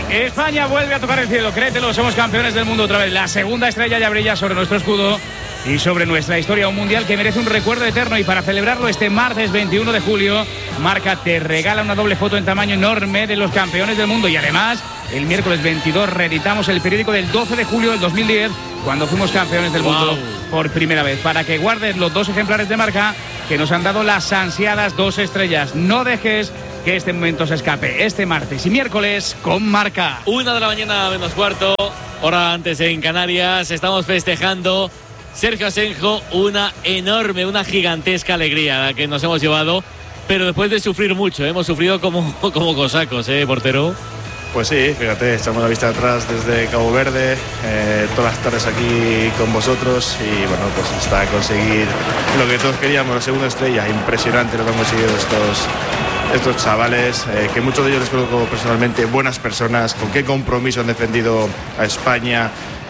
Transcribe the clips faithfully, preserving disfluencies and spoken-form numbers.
España vuelve a tocar el cielo, créetelo, somos campeones del mundo otra vez. La segunda estrella ya brilla sobre nuestro escudo y sobre nuestra historia, un mundial que merece un recuerdo eterno. Y para celebrarlo este martes veintiuno de julio, Marca te regala una doble foto en tamaño enorme de los campeones del mundo. Y además, el miércoles veintidós reeditamos el periódico del doce de julio del dos mil diez, cuando fuimos campeones del mundo wow. por primera vez, para que guardes los dos ejemplares de Marca que nos han dado las ansiadas dos estrellas. No dejes que este momento se escape. Este martes y miércoles con Marca. Una de la mañana menos cuarto, hora antes en Canarias. Estamos festejando, Sergio Asenjo, una enorme, una gigantesca alegría la que nos hemos llevado, pero después de sufrir mucho, ¿eh? Hemos sufrido como, como cosacos, ¿eh, portero? Pues sí, fíjate, echamos la vista atrás desde Cabo Verde, eh, todas las tardes aquí con vosotros y bueno, pues hasta conseguir lo que todos queríamos, la segunda estrella. Impresionante lo que han conseguido estos, estos chavales, eh, que muchos de ellos les conozco personalmente, buenas personas, con qué compromiso han defendido a España.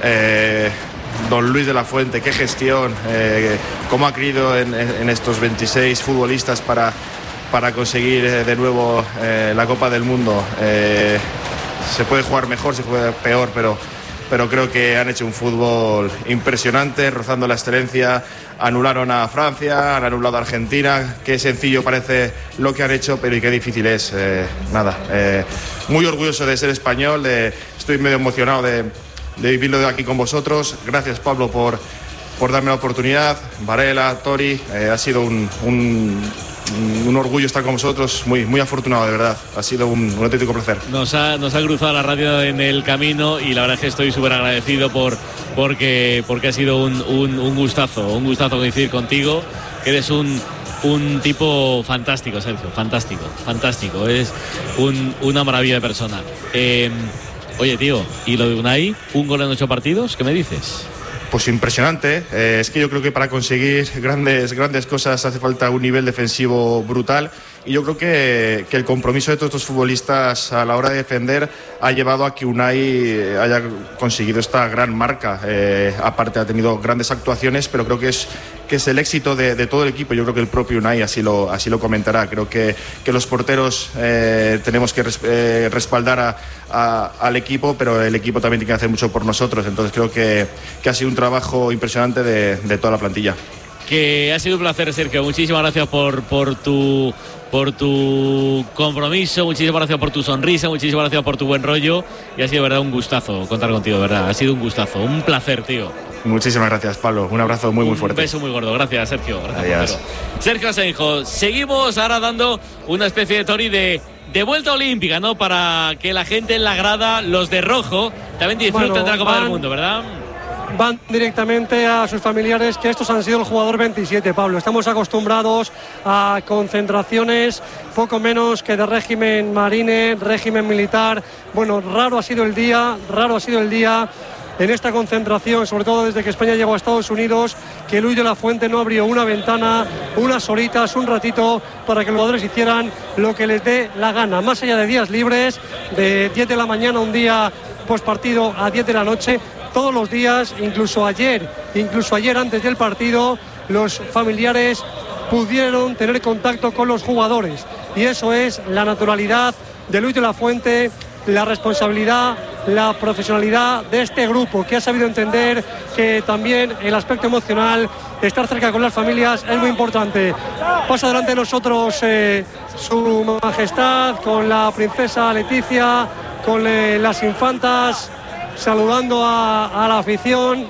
Eh, Don Luis de la Fuente, qué gestión, eh, cómo ha creído en, en estos veintiséis futbolistas para, para conseguir eh, de nuevo eh, la Copa del Mundo. Eh, se puede jugar mejor, se puede peor, pero, pero creo que han hecho un fútbol impresionante, rozando la excelencia. Anularon a Francia, han anulado a Argentina. Qué sencillo parece lo que han hecho, pero y qué difícil es. Eh, nada, eh, muy orgulloso de ser español, de, estoy medio emocionado de, de vivirlo de aquí con vosotros. Gracias, Pablo, por, por darme la oportunidad. Varela, Tori, eh, ha sido un, un, un orgullo estar con vosotros, muy, muy afortunado, de verdad. Ha sido un, un auténtico placer. Nos ha, nos ha cruzado la radio en el camino y la verdad es que estoy súper agradecido por, porque, porque ha sido un, un, un gustazo, un gustazo coincidir contigo, que eres un, un tipo fantástico, Sergio, fantástico, fantástico, es un, una maravilla de persona. Eh, oye, tío, ¿y lo de Unai? ¿Un gol en ocho partidos? ¿Qué me dices? Pues impresionante, eh, es que yo creo que para conseguir grandes, grandes cosas hace falta un nivel defensivo brutal y yo creo que, que el compromiso de todos estos futbolistas a la hora de defender ha llevado a que Unai haya conseguido esta gran marca. Eh, aparte ha tenido grandes actuaciones, pero creo que es, que es el éxito de, de todo el equipo. Yo creo que el propio Unai así lo, así lo comentará. Creo que, que los porteros eh, tenemos que res, eh, respaldar a, a, al equipo, pero el equipo también tiene que hacer mucho por nosotros. Entonces creo que, que ha sido un trabajo impresionante de, de toda la plantilla. Que ha sido un placer, Sergio. Muchísimas gracias por, por tu por tu compromiso, muchísimas gracias por tu sonrisa, muchísimas gracias por tu buen rollo y ha sido, verdad, un gustazo contar contigo, verdad. Ha sido un gustazo, un placer, tío. Muchísimas gracias, Pablo. Un abrazo muy, muy fuerte. Un beso muy gordo. Gracias, Sergio. Gracias. Sergio Asenjo. Seguimos ahora dando una especie de tori de, de vuelta olímpica, ¿no? Para que la gente en la grada, los de rojo, también disfruten bueno, de la Copa van... del Mundo, ¿verdad? Van directamente a sus familiares, que estos han sido el jugador veintisiete, Pablo. Estamos acostumbrados a concentraciones poco menos que de régimen marine, régimen militar. Bueno, raro ha sido el día, raro ha sido el día en esta concentración, sobre todo desde que España llegó a Estados Unidos, que Luis de la Fuente no abrió una ventana, unas horitas, un ratito, para que los jugadores hicieran lo que les dé la gana. Más allá de días libres, de diez de la mañana, un día postpartido a diez de la noche, todos los días, incluso ayer, incluso ayer antes del partido, los familiares pudieron tener contacto con los jugadores. Y eso es la naturalidad de Luis de la Fuente, la responsabilidad, la profesionalidad de este grupo, que ha sabido entender que también el aspecto emocional, estar cerca con las familias, es muy importante. Pasa delante de nosotros eh, su majestad, con la princesa Leticia, con eh, las infantas, saludando a, a la afición,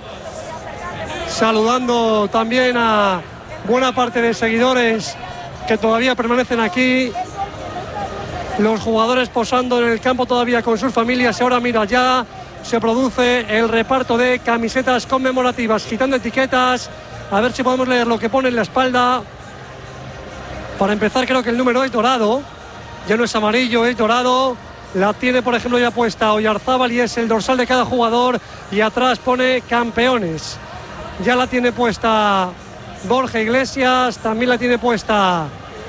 saludando también a buena parte de seguidores que todavía permanecen aquí, los jugadores posando en el campo todavía con sus familias. Y ahora mira, ya se produce el reparto de camisetas conmemorativas, quitando etiquetas, a ver si podemos leer lo que pone en la espalda. Para empezar, creo que el número es dorado, ya no es amarillo, es dorado. La tiene, por ejemplo, ya puesta Oyarzábal y es el dorsal de cada jugador, y atrás pone campeones. Ya la tiene puesta Borja Iglesias, también la tiene puesta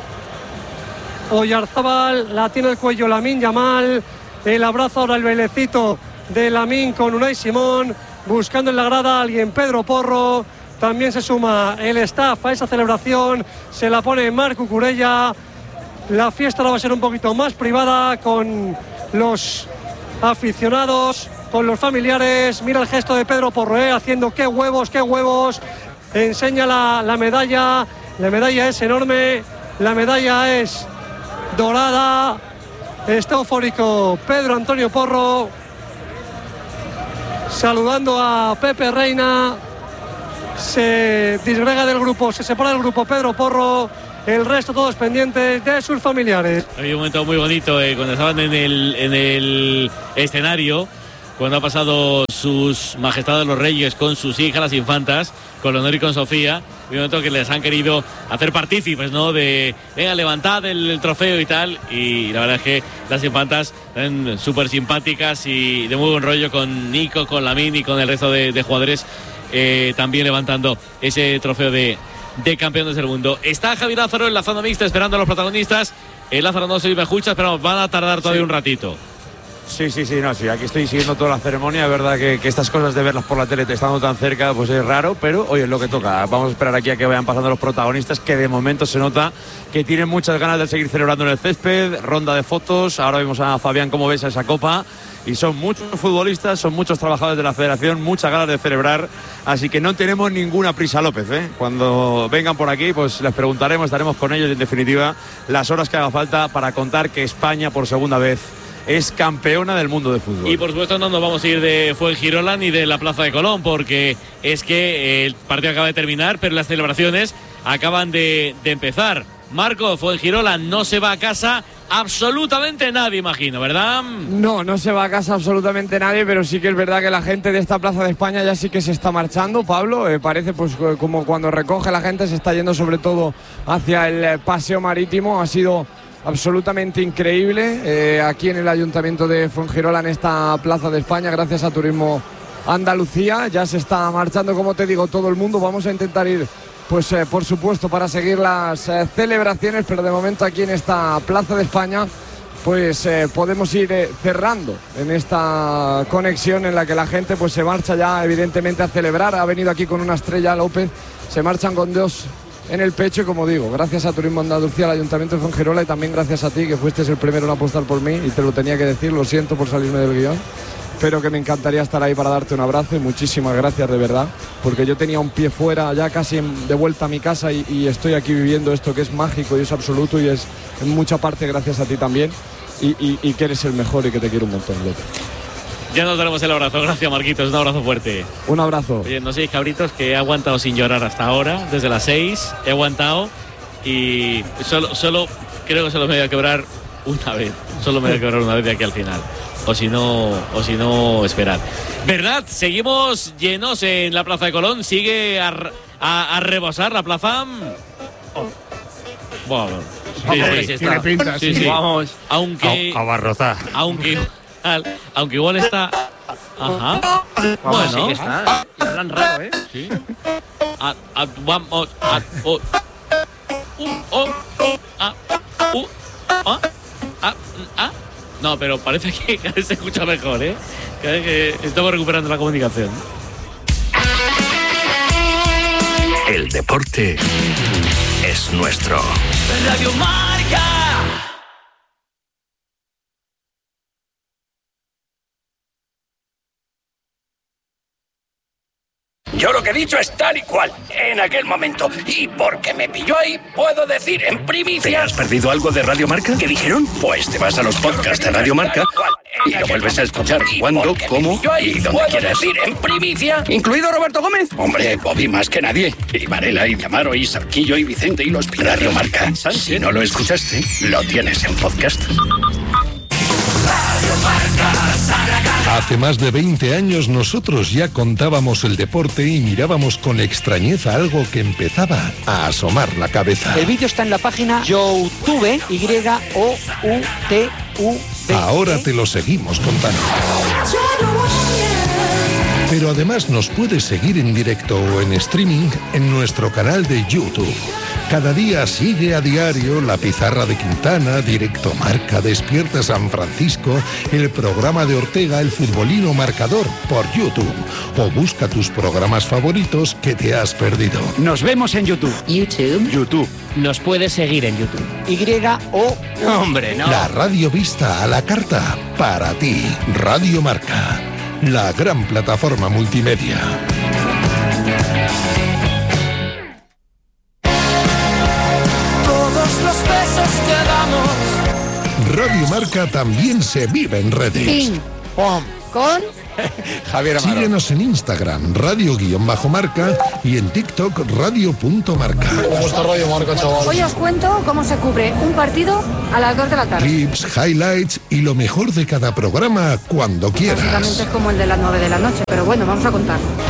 Oyarzábal, la tiene el cuello Lamine Yamal, el abrazo ahora el velecito de Lamine con Unai Simón, buscando en la grada a alguien, Pedro Porro. También se suma el staff a esa celebración, se la pone Marc Cucurella. La fiesta ahora va a ser un poquito más privada, con los aficionados, con los familiares. Mira el gesto de Pedro Porro, ¿eh? Haciendo qué huevos, qué huevos. Enseña la, la medalla. La medalla es enorme. La medalla es dorada. Está eufórico Pedro Antonio Porro, saludando a Pepe Reina. Se disgrega del grupo, se separa del grupo Pedro Porro. El resto todos pendientes de sus familiares. Había un momento muy bonito eh, cuando estaban en el, en el escenario, cuando ha pasado sus majestades los reyes con sus hijas, las infantas, con Leonor y con Sofía. Un momento que les han querido hacer partícipes, ¿no? De, venga, levantad el, el trofeo y tal. Y la verdad es que las infantas están súper simpáticas y de muy buen rollo con Nico, con Lamine y con el resto de, de jugadores eh, también levantando ese trofeo de, de campeones del mundo. Está Javi Lázaro en la zona mixta esperando a los protagonistas. El Lázaro no se me escucha, pero van a tardar todavía sí. un ratito. Sí, sí, sí, no, sí, aquí estoy siguiendo toda la ceremonia. Es verdad que, que estas cosas de verlas por la tele estando tan cerca, pues es raro, pero oye, es lo que toca. Vamos a esperar aquí a que vayan pasando los protagonistas, que de momento se nota que tienen muchas ganas de seguir celebrando en el césped. Ronda de fotos, ahora vemos a Fabián cómo besa esa copa. Y son muchos futbolistas, son muchos trabajadores de la federación, muchas ganas de celebrar, así que no tenemos ninguna prisa, López, ¿eh? Cuando vengan por aquí, pues les preguntaremos, estaremos con ellos y en definitiva las horas que haga falta para contar que España por segunda vez es campeona del mundo de fútbol. Y por supuesto no nos vamos a ir de Fuengirola ni de la Plaza de Colón, porque es que el partido acaba de terminar, pero las celebraciones acaban de, de empezar. Marco, Fuengirola no se va a casa absolutamente nadie, imagino, ¿verdad? No, no se va a casa absolutamente nadie, pero sí que es verdad que la gente de esta Plaza de España ya sí que se está marchando, Pablo. Eh, parece pues como cuando recoge la gente, se está yendo sobre todo hacia el paseo marítimo. Ha sido absolutamente increíble eh, aquí en el Ayuntamiento de Fuengirola, en esta Plaza de España, gracias a Turismo Andalucía. Ya se está marchando, como te digo, todo el mundo. Vamos a intentar ir, pues eh, por supuesto, para seguir las eh, celebraciones, pero de momento aquí en esta Plaza de España pues eh, podemos ir eh, cerrando en esta conexión en la que la gente pues se marcha ya evidentemente a celebrar. Ha venido aquí con una estrella, López, se marchan con dos en el pecho y, como digo, gracias a Turismo Andalucía, al Ayuntamiento de Fuengirola, y también gracias a ti, que fuiste el primero en apostar por mí y te lo tenía que decir, lo siento por salirme del guión, pero que me encantaría estar ahí para darte un abrazo y muchísimas gracias de verdad, porque yo tenía un pie fuera ya casi de vuelta a mi casa y, y estoy aquí viviendo esto que es mágico y es absoluto y es en mucha parte gracias a ti también y, y, y que eres el mejor y que te quiero un montón, López. Ya nos daremos el abrazo. Gracias, Marquitos. Un abrazo fuerte. Un abrazo. Oye, no seis cabritos, que he aguantado sin llorar hasta ahora, desde las seis. He aguantado y solo, solo creo que solo me voy a quebrar una vez. Solo me voy a quebrar una vez de aquí al final. O si no, o si no, esperar. ¿Verdad? Seguimos llenos en la Plaza de Colón. Sigue a, a, a rebosar la plaza. Oh. Bueno, sí, sí, sí, está. Pinta, sí, sí. Vamos. Aunque. A, abarrozar. Aunque. Aunque igual está. Ajá. Vamos, bueno, sí que está. Y hablan raro, ¿eh? Sí. A, a, vamos. A, o, u, o, a, u, a, a, a. No, pero parece que cada vez se escucha mejor, ¿eh? Cada vez que estamos recuperando la comunicación. El deporte es nuestro. Radio Marca. Yo lo que he dicho es tal y cual, en aquel momento. Y porque me pilló ahí, puedo decir en primicia... ¿Te has perdido algo de Radio Marca? ¿Qué dijeron? Pues te vas a los podcasts de Radio Marca y lo vuelves a escuchar cuando, cómo y donde quieras. Decir en primicia, incluido Roberto Gómez. Hombre, Bobby más que nadie. Y Varela, y Diamaro, y Sarquillo, y Vicente, y los Radio Marca. Si no lo escuchaste, lo tienes en podcast. Hace más de veinte años nosotros ya contábamos el deporte y mirábamos con extrañeza algo que empezaba a asomar la cabeza. El vídeo está en la página YouTube, Y O U T U B. Ahora te lo seguimos contando. Pero además nos puedes seguir en directo o en streaming en nuestro canal de YouTube. Cada día sigue a diario La Pizarra de Quintana, Directo Marca, Despierta San Francisco, el programa de Ortega, El Futbolino Marcador, por YouTube. O busca tus programas favoritos que te has perdido. Nos vemos en YouTube. YouTube. YouTube. Nos puedes seguir en YouTube. Y o... Hombre, no. La radio vista a la carta, para ti. Radio Marca, la gran plataforma multimedia. Todos los besos que damos. Radio Marca también se vive en redes. Ping, pom, con... Javier Amaro. Síguenos en Instagram, radio-marca, y en TikTok, radio.marca. ¿Cómo está Radio Marca, chaval? Hoy os cuento cómo se cubre un partido a las dos de la tarde. Clips, highlights y lo mejor de cada programa cuando quieras. Básicamente es como el de las nueve de la noche, pero bueno, vamos a contar.